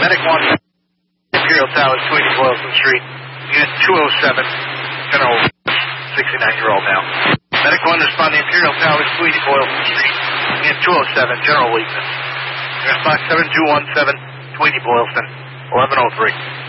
Medic 1, Imperial Towers, Tweedy Boylston Street. Unit 207, General 69-year-old now. Medic 1, respond to Imperial Towers, Tweedy Boylston Street. Unit 207, General weakness. Response 7217, Tweedy Boylston, 1103.